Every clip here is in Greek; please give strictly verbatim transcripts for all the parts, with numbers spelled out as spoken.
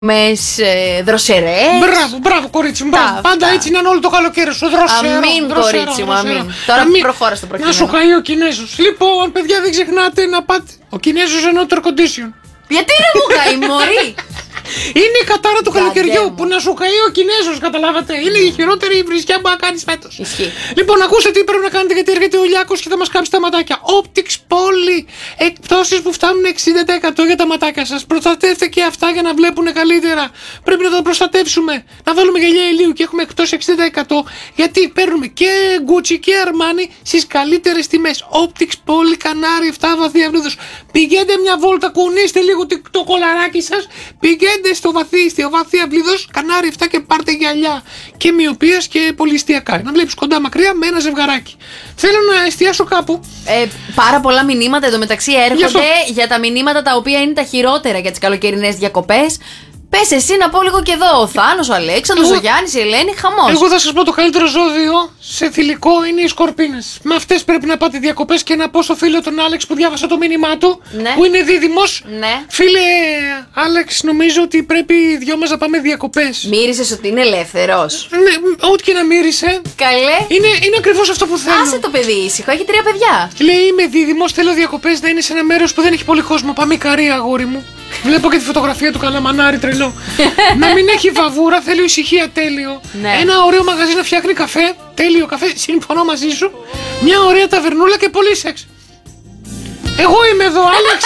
ε, δροσερές. Μπράβο, μπράβο, κορίτσι μου. Μπράβο. Πάντα έτσι είναι όλο το καλοκαίρι σου. Δροσερό. Αμήν, δροσερό, κορίτσι μου, δροσερό. αμήν. Τώρα αμήν. προχώρα στο προκείμενο. Να σου καεί ο Κινέζος. Λοιπόν, παιδιά, δεν ξεχνάτε να πάτε. Ο Κινέζος εννοώ το air condition. Γιατί να μου καεί, μωρή. Είναι η κατάρα του καλοκαιριού μου. που να σου καεί ο Κινέζος, καταλάβατε. Είναι η χειρότερη βρισκιά που να κάνεις φέτος. Ισχύει. Λοιπόν, ακούστε τι πρέπει να κάνετε γιατί έρχεται ο Λιάκος και θα μας κάψει τα ματάκια. Optics Poly. Εκπτώσεις που φτάνουν εξήντα τοις εκατό για τα ματάκια σας. Προστατεύτε και αυτά για να βλέπουν καλύτερα. Πρέπει να τα προστατεύσουμε. Να βάλουμε γυαλιά ηλίου και έχουμε εκτός εξήντα τοις εκατό γιατί παίρνουμε και Gucci και Armani στις καλύτερες τιμές. Optics Poly, κανάρι, επτά βαθύ αυλίδος. Πηγαίνετε μια βόλτα, κουνήστε λίγο το κολαράκι σας. Πηγαίνετε στο βαθύ, στο βαθύ αυλίδος, κανάρι επτά και πάρτε γυαλιά και μοιοπίας και πολυεστιακά. Να βλέπεις κοντά μακριά με ένα ζευγαράκι. Θέλω να εστιάσω κάπου. Ε, πάρα πολλά μηνύματα εντωμεταξύ έρχονται για τα μηνύματα τα οποία είναι τα χειρότερα για τις καλοκαιρινές διακοπές. Πες εσύ να πω λίγο και εδώ. Ο Θάνος, ο Αλέξανδρος, Εγώ... ο Γιάννης, η Ελένη, χαμός. Εγώ θα σας πω το καλύτερο ζώδιο σε θηλυκό είναι οι σκορπίνες. Με αυτές πρέπει να πάτε διακοπές και να πω στο φίλο τον Άλεξ που διάβασα το μήνυμά του, ναι. που είναι δίδυμος. Ναι. Φίλε Άλεξ, νομίζω ότι πρέπει οι δυο μας να πάμε διακοπές. Μύρισες ότι είναι ελεύθερος. Ναι, ό,τι και να μύρισε. Καλέ. Είναι, είναι ακριβώς αυτό που θέλω. Άσε το παιδί ήσυχο, έχει τρία παιδιά. Λέει είμαι δίδυμος, θέλω διακοπές να είναι σε ένα μέρος που δεν έχει πολύ κόσμο. Πάμε Ικαρία, αγόρι μου. Βλέπω και τη φωτογραφία του καλαμανάρι τρελό. Να μην έχει βαβούρα, θέλω ησυχία, τέλειο. Ναι. Ένα ωραίο μαγαζί να φτιάχνει καφέ, τέλειο καφέ, συμφωνώ μαζί σου. Μια ωραία ταβερνούλα και πολύ σεξ. Εγώ είμαι εδώ, Άλεξ.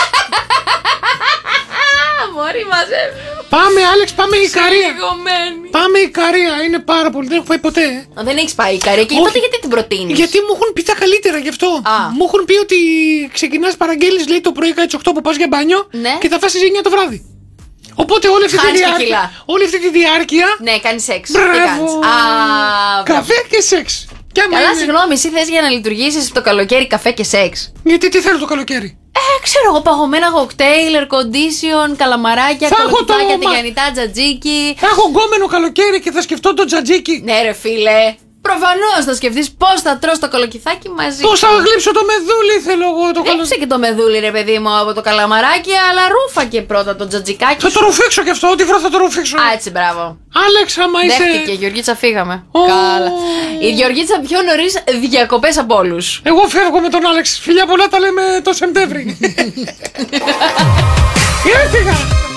Μωρή μαζεύει. Πάμε, Άλεξ, πάμε Ικαρία. Σιγωμένη. Πάμε Ικαρία, είναι πάρα πολύ. Δεν έχω πάει ποτέ. Α, δεν έχεις πάει Ικαρία και τότε γιατί την προτείνεις? Γιατί μου έχουν πει τα καλύτερα γι' αυτό. Α. Μου έχουν πει ότι ξεκινάς παραγγέλνεις, λέει το πρωί κάτι τις οκτώ που πας για μπάνιο, Ναι. και θα φάσεις εννιά το βράδυ. Οπότε όλη αυτή, τη Χάνεις και διάρκεια, κιλά. όλη αυτή τη διάρκεια. Ναι, κάνεις σεξ. Μπράβο. Τι κάνεις? Α, μπράβο. Καφέ και σεξ. Και άμα Καλά, είναι- συγγνώμη, εσύ θες για να λειτουργήσεις το καλοκαίρι καφέ και σεξ? Γιατί τι θέλω το καλοκαίρι. Ε, ξέρω εγώ, παγωμένα κοκτέιλ, air condition, καλαμαράκια, Θα έχω κολοκυθάκια, το- τηγανιτά, τζατζίκι. Θα έχω γκόμενο καλοκαίρι και θα σκεφτώ το τζατζίκι. Ναι, ρε φίλε. Προφανώς θα σκεφτείς πώς θα τρως το κολοκυθάκι μαζί. Πώς θα γλύψω το μεδούλι, θέλω εγώ το καλοκαίρι. Ρίψε και το μεδούλι, ρε παιδί μου, από το καλαμαράκι, αλλά ρούφα και πρώτα το τζατζικάκι. Θα το ρουφήξω κι αυτό, ό,τι βρω θα το ρουφήξω. Α, έτσι, μπράβο. Άλεξ, άμα είσαι. Δέχτηκε, Γεωργίτσα, φύγαμε. Ω. Καλά. Η Γεωργίτσα πιο νωρίς διακοπές από όλους. Εγώ φεύγω με τον Άλεξ. Φιλιά πολλά, τα λέμε το Σεπτέμβρη. Έφυγα.